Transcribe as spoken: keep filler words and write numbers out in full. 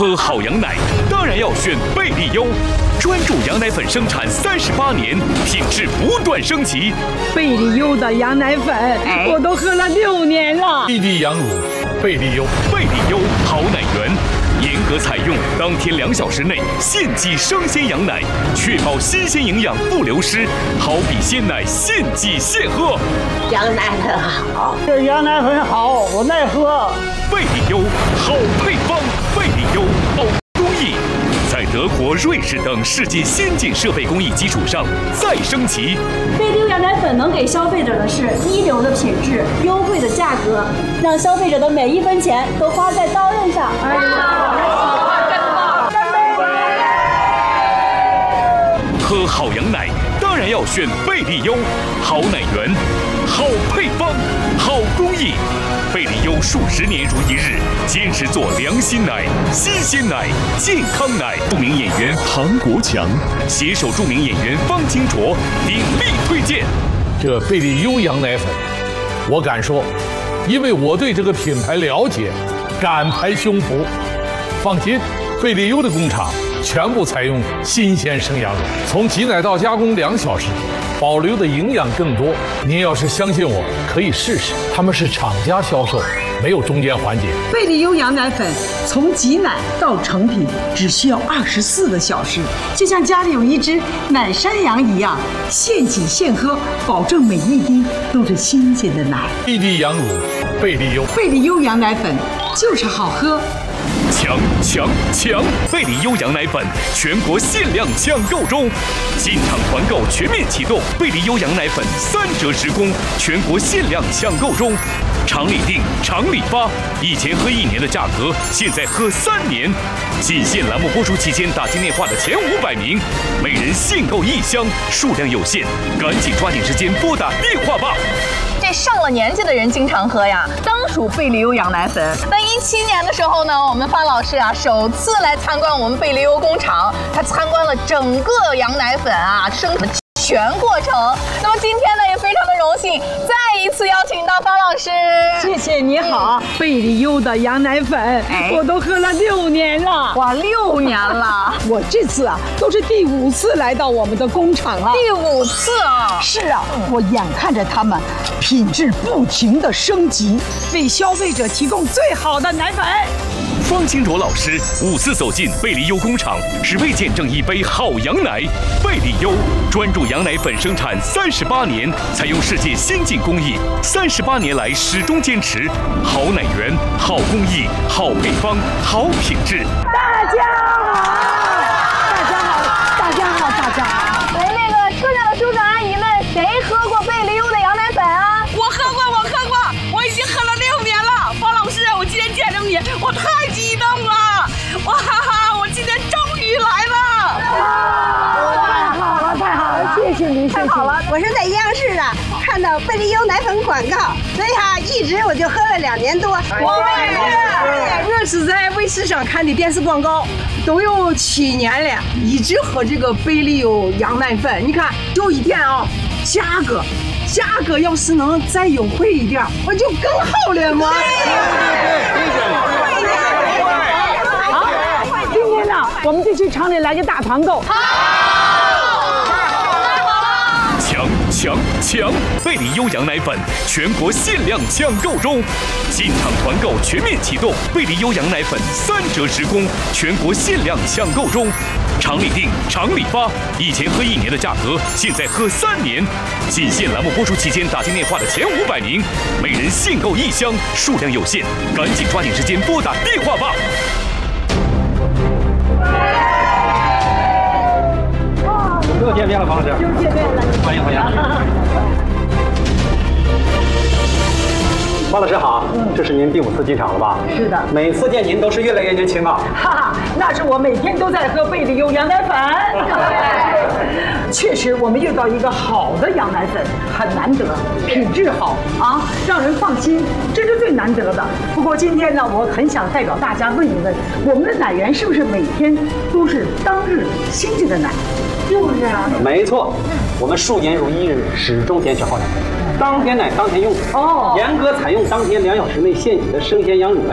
喝好羊奶，当然要选贝利优，专注羊奶粉生产三十八年，品质不断升级。 贝利优的羊奶粉，哎、我都喝了六年了。 一滴羊乳，贝利优， 贝利优好奶源。严格采用当天两小时内现挤生鲜羊奶，确保新鲜营养不流失，好比鲜奶现挤现喝。 羊奶粉好， 这羊奶粉好，我爱喝。 贝利优好配方，贝利优好工艺，在德国、瑞士等世界先进设备工艺基础上再升级。 贝利优羊奶粉能给消费者的是一流的品质、优惠的价格，让消费者的每一分钱都花在刀刃上。哎呀！ 喝好羊奶，当然要选贝利优，好奶源，好配方，好工艺。贝利优数十年如一日，坚持做良心奶、新鲜奶、健康奶。著名演员庞国强携手著名演员方清卓鼎力推荐这贝利优羊奶粉。我敢说，因为我对这个品牌了解，敢拍胸脯。放心，贝利优的工厂全部采用新鲜生羊乳，从挤奶到加工两小时，保留的营养更多。您要是相信我，可以试试。他们是厂家销售，没有中间环节。 贝利优羊奶粉从挤奶到成品只需要二十四个小时，就像家里有一只奶山羊一样，现挤现喝，保证每一滴都是新鲜的奶。 一滴羊乳，贝利优， 贝利优羊奶粉就是好喝。 强强强！贝利优羊奶粉全国限量抢购中，进场团购全面启动，贝利优羊奶粉三折直供，全国限量抢购中。厂里订，厂里发，以前喝一年的价格，现在喝三年。仅限栏目播出期间打进电话的前五百名，每人限购一箱，数量有限，赶紧抓紧时间拨打电话吧。 这上了年纪的人经常喝呀，当属贝利优羊奶粉。在一七年的时候呢，我们方老师啊首次来参观我们贝利优工厂，他参观了整个羊奶粉啊生产全过程。那么今天呢，也非常的荣幸，再一次邀请到方老师。 谢谢，你好。嗯、贝利优的羊奶粉，哎、我都喝了六年了。 哇，六年了！ 我这次啊，都是第五次来到我们的工厂了。 第五次啊！ 是啊，嗯、我眼看着他们品质不停的升级，为消费者提供最好的奶粉。 方清卓老师五次走进贝利优工厂，只为见证一杯好羊奶。贝利优专注羊奶粉生产三十八年，采用世界先进工艺，三十八年来始终坚持好奶源、好工艺、好配方、好品质。 大家好，大家好，大家好，大家好。 来，那个车上的叔叔阿姨们，谁喝过贝利优的羊奶粉啊？ 我喝过，我喝过，我已经喝了六年了。方老师，我今天见着你，我太激动了！哇哈哈，我今天终于来了！ 太好了，太好了，谢谢您， 太好了！我是在央视啊看到贝利优奶粉广告，所以哈、啊、一直我就喝了两年多。 我也是，我是在卫视上看的电视广告，都有七年了，一直喝这个贝利优羊奶粉。你看，有一点啊，价格。价格要是能再优惠一点，我就更好了嘛。 好，今天呢，我们就去厂里来个大团购。好， 强强强！贝利优羊奶粉全国限量抢购中，进场团购全面启动，贝利优羊奶粉三折直供，全国限量抢购中。厂里订，厂里发，以前喝一年的价格，现在喝三年。仅限栏目播出期间打进电话的前五百名，每人限购一箱，数量有限，赶紧抓紧时间拨打电话吧。 又见面了，方老师。 又见面了， 欢迎欢迎。方老师好，嗯、这是您第五次进厂了吧？ 是的。 每次见您都是越来越年轻啊。 哈哈，那是我每天都在喝贝利优羊奶粉。确实，我们遇到一个好的羊奶粉很难得，品质好啊，让人放心，这是最难得的。不过今天呢，我很想代表大家问一问，我们的奶源是不是每天都是当日新鲜的奶？就是啊。 没错，我们数年如一日，始终坚持好奶。当天奶当天用，哦，严格采用当天两小时内现挤的生鲜羊乳。